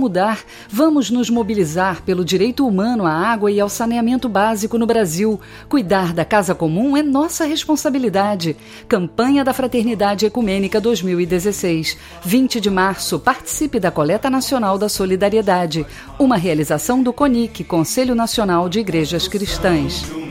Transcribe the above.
mudar, vamos nos mobilizar pelo direito humano à água e ao saneamento básico no Brasil. Cuidar da casa comum é nossa responsabilidade. Campanha da Fraternidade Ecumênica 2016. 20 de março, participe da Coleta Nacional da Solidariedade. Uma realização do CONIC, Conselho Nacional de Igrejas Cristãs.